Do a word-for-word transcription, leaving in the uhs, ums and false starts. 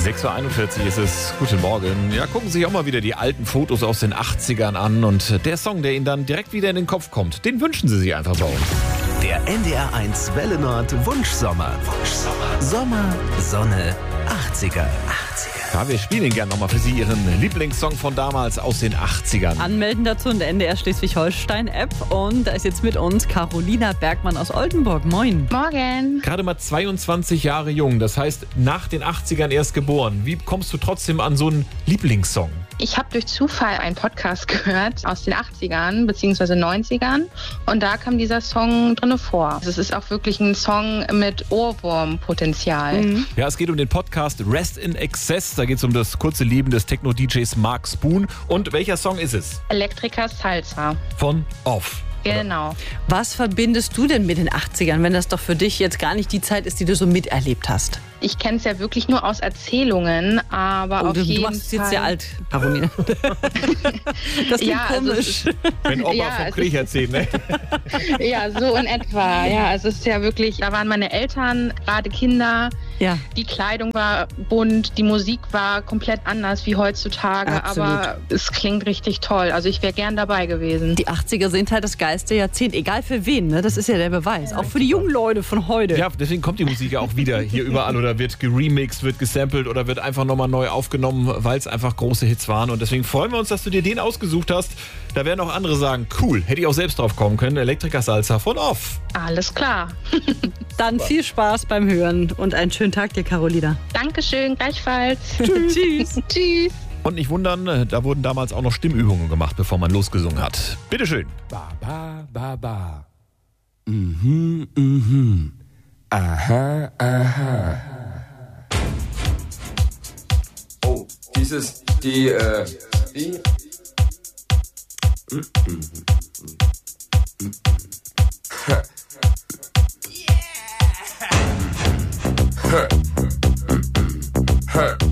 sechs Uhr einundvierzig ist es. Guten Morgen. Ja, gucken Sie sich auch mal wieder die alten Fotos aus den achtzigern an. Und der Song, der Ihnen dann direkt wieder in den Kopf kommt, den wünschen Sie sich einfach bei uns. Der N D R eins Welle Nord Wunschsommer. Wunschsommer. Sommer, Sonne, achtziger. achtziger. Ja, wir spielen ihn gerne nochmal für Sie, Ihren Lieblingssong von damals aus den achtzigern. Anmelden dazu in der N D R Schleswig-Holstein-App. Und da ist jetzt mit uns Carolina Bergmann aus Oldenburg. Moin. Morgen. Gerade mal zweiundzwanzig Jahre jung, das heißt nach den achtzigern erst geboren. Wie kommst du trotzdem an so einen Lieblingssong? Ich habe durch Zufall einen Podcast gehört aus den achtzigern bzw. neunzigern und da kam dieser Song drin vor. Es ist auch wirklich ein Song mit Ohrwurmpotenzial. Mhm. Ja, es geht um den Podcast Rest in Excess. Da geht es um das kurze Leben des Techno-D Js Mark Spoon. Und welcher Song ist es? Elektriker Salsa. Von Off. Genau. Was verbindest du denn mit den achtzigern, wenn das doch für dich jetzt gar nicht die Zeit ist, die du so miterlebt hast? Ich kenne es ja wirklich nur aus Erzählungen, aber Oh, auf du, jeden du machst es Fall... jetzt sehr alt, Carolina. Das klingt Ja, also komisch. es ist- Wenn Opa Ja, vom es Krieg erzählt, ne? Ja, so in etwa. Ja, es ist ja wirklich, da waren meine Eltern, gerade Kinder. Ja. Die Kleidung war bunt, die Musik war komplett anders wie heutzutage, Absolut. aber es klingt richtig toll. Also ich wäre gern dabei gewesen. Die achtziger sind halt das geilste Jahrzehnt, egal für wen, ne? Das ist ja der Beweis. Auch für die jungen Leute von heute. Ja, deswegen kommt die Musik ja auch wieder hier überall oder wird geremixed, wird gesampelt oder wird einfach nochmal neu aufgenommen, weil es einfach große Hits waren. Und deswegen freuen wir uns, dass du dir den ausgesucht hast. Da werden auch andere sagen, cool, hätte ich auch selbst drauf kommen können. Elektriker Salsa von Off. Alles klar. Dann viel Spaß beim Hören und einen schönen Tag dir, Carolina. Dankeschön, gleichfalls. Tschüss. Tschüss. Und nicht wundern, da wurden damals auch noch Stimmübungen gemacht, bevor man losgesungen hat. Bitteschön. Ba, ba, ba, ba. Mhm, mhm. Aha, aha. Oh, dieses, die, äh, die. Mhm, mhm, mhm. Ha. Yeah. Ha. Ha.